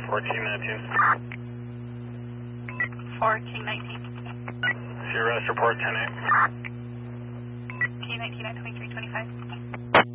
1419. 1419. See your rest report 10-8. P19 923.